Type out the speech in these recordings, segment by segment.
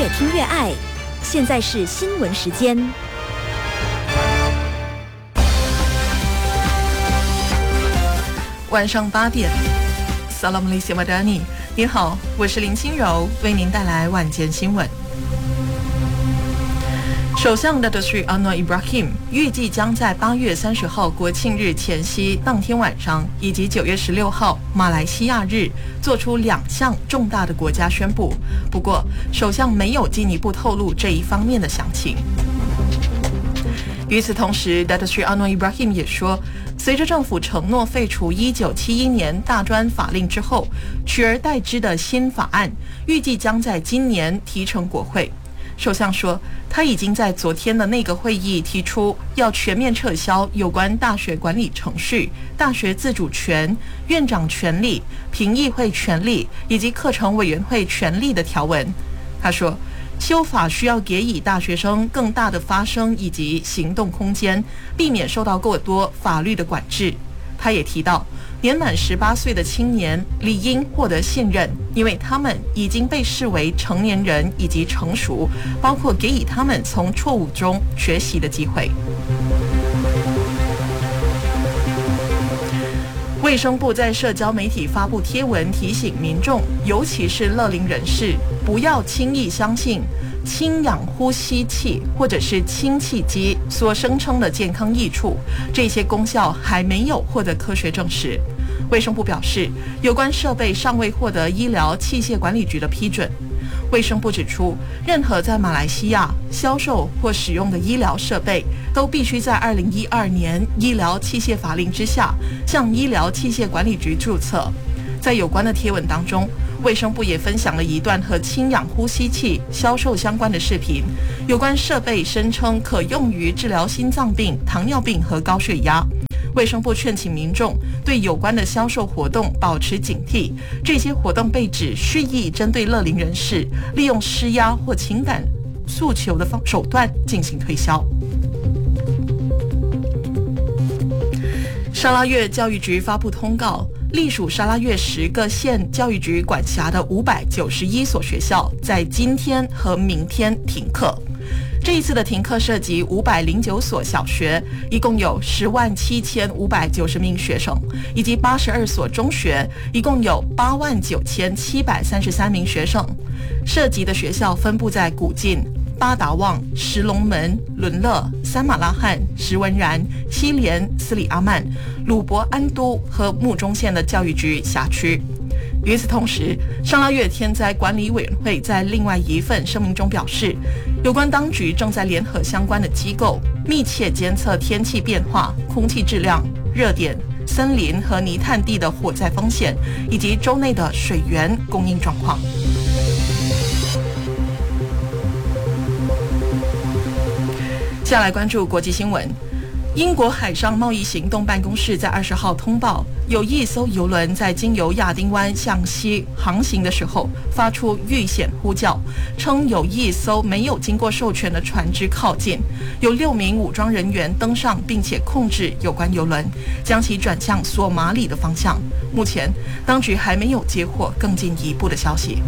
越听越爱。现在是新闻时间。 晚上8点 Assalamualaikum Madani， 你好，我是林清柔，为您带来晚间新闻。首相 Datuk Seri Anwar Ibrahim 预计将在8月30号国庆日前夕当天晚上，以及9月16号马来西亚日做出2项重大的国家宣布。不过，首相没有进一步透露这一方面的详情。与此同时 Datuk Seri Anwar Ibrahim 也说，随着政府承诺废除1971年大专法令之后，取而代之的新法案预计将在今年提呈国会。首相说，他已经在昨天的那个会议提出要全面撤销有关大学管理程序、大学自主权、院长权力、评议会权力以及课程委员会权力的条文。他说，修法需要给予大学生更大的发声以及行动空间，避免受到过多法律的管制。他也提到，年满18岁的青年理应获得信任，因为他们已经被视为成年人以及成熟，包括给予他们从错误中学习的机会。卫生部在社交媒体发布贴文，提醒民众，尤其是乐龄人士，不要轻易相信氢氧呼吸器或者是氢气机所声称的健康益处，这些功效还没有获得科学证实。卫生部表示，有关设备尚未获得医疗器械管理局的批准。卫生部指出，任何在马来西亚销售或使用的医疗设备都必须在2012年医疗器械法令之下向医疗器械管理局注册。在有关的贴文当中，卫生部也分享了一段和氢氧呼吸器销售相关的视频，有关设备声称可用于治疗心脏病、糖尿病和高血压。卫生部劝请民众对有关的销售活动保持警惕，这些活动被指蓄意针对乐龄人士，利用施压或情感诉求的手段进行推销。沙拉越教育局发布通告，隶属沙拉越10个县教育局管辖的591所学校在今天和明天停课。这一次的停课涉及509所小学，一共有107590名学生，以及82所中学，一共有89733名学生。涉及的学校分布在古晋、巴达旺、石龙门、伦乐、三马拉汉、石文然、西莲、斯里阿曼、鲁伯安都和木中县的教育局辖区。与此同时，沙拉越天灾管理委员会在另外一份声明中表示，有关当局正在联合相关的机构，密切监测天气变化、空气质量、热点、森林和泥炭地的火灾风险，以及州内的水源供应状况。下来关注国际新闻。英国海上贸易行动办公室在20号通报，有一艘邮轮在经由亚丁湾向西航行的时候发出遇险呼叫，称有一艘没有经过授权的船只靠近，有6名武装人员登上并且控制有关邮轮，将其转向索马里的方向。目前当局还没有接获更进一步的消息。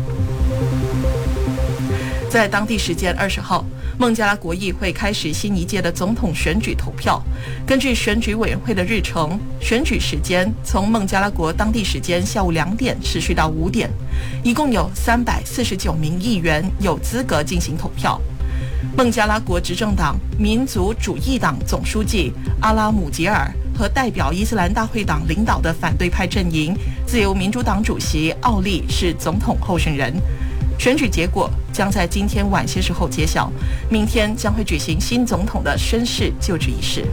在当地时间20号，孟加拉国议会开始新一届的总统选举投票。根据选举委员会的日程，选举时间从孟加拉国当地时间下午2点持续到5点，一共有349名议员有资格进行投票。孟加拉国执政党民族主义党总书记阿拉姆吉尔和代表伊斯兰大会党领导的反对派阵营自由民主党主席奥利是总统候选人。选举结果将在今天晚些时候揭晓，明天将会举行新总统的宣誓就职仪式。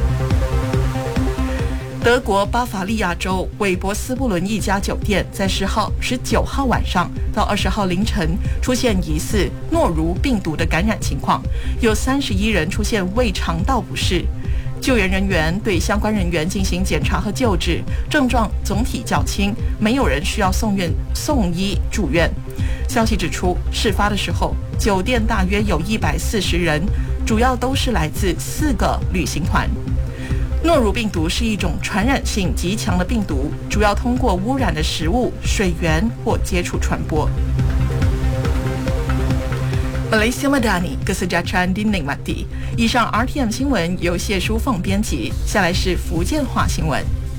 德国巴伐利亚州韦伯斯布伦一家酒店在19号晚上到20号凌晨出现疑似诺如病毒的感染情况，有31人出现胃肠道不适。救援人员对相关人员进行检查和救治，症状总体较轻，没有人需要送医住院。消息指出，事发的时候，酒店大约有140人，主要都是来自4个旅行团。诺如病毒是一种传染性极强的病毒，主要通过污染的食物、水源或接触传播。 Malaysia Madani Kesejahteraan Dinikmati。以上 RTM 新闻由谢淑凤编辑，下来是福建话新闻。